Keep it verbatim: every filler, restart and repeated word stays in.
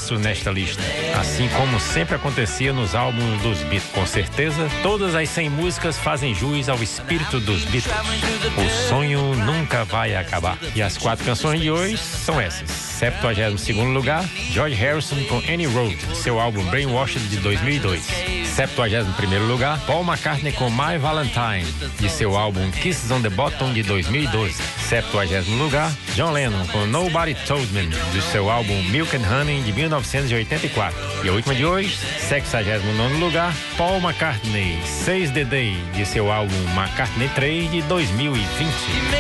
espaço nesta lista, assim como sempre acontecia nos álbuns dos Beatles. Com certeza, todas as cem músicas fazem jus ao espírito dos Beatles. O sonho nunca vai acabar. E as quatro canções de hoje são essas. septuagésimo segundo lugar, George Harrison com Any Road, seu álbum Brainwashed de dois mil e dois. septuagésimo primeiro lugar, Paul McCartney com My Valentine, de seu álbum Kisses on the Bottom de dois mil e doze. septuagésimo lugar, John Lennon com Nobody Told Me, de seu álbum Milk and Honey de mil novecentos e oitenta e quatro. E a última de hoje, sexagésimo nono lugar, Paul McCartney, Seize the Day, de seu álbum McCartney três de dois mil e vinte.